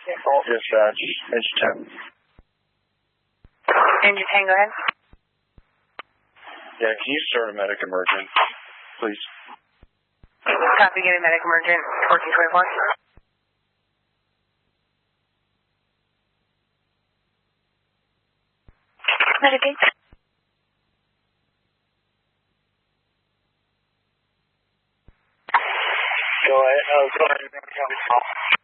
All dispatch, Engine 10. Engine 10, go ahead. Yeah, can you start a medic emergent, please? Copy, give me medic emergent, 1424. Medicaid. Go ahead,